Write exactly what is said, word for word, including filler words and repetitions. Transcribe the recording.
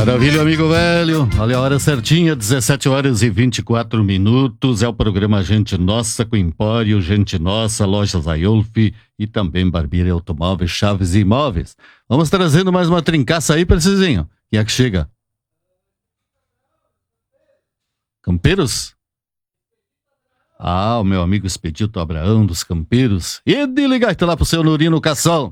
Maravilha, amigo velho. Olha a hora certinha, dezessete horas e vinte e quatro minutos. É o programa Gente Nossa com Empório, Gente Nossa, Lojas Aiolfi e também Barbearia Automóveis, Chaves e Imóveis. Vamos trazendo mais uma trincaça aí, Precisinho. Quem é que chega? Campeiros? Ah, o meu amigo Expedito Abraão dos Campeiros. E de ligar lá pro seu Nurino Cação.